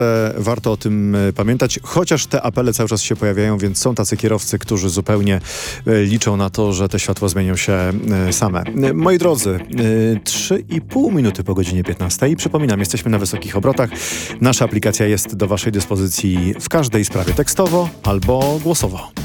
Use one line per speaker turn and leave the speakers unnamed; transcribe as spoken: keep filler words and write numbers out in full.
Warto o tym pamiętać, chociaż te apele cały czas się pojawiają, więc są tacy kierowcy, którzy zupełnie liczą na to, że te światła zmienią się same. Moi drodzy, trzy i pół minuty po godzinie piętnastej. Przypominam, jesteśmy na wysokich obrotach. Nasza aplikacja jest do waszej dyspozycji w każdej sprawie tekstowo albo głosowo.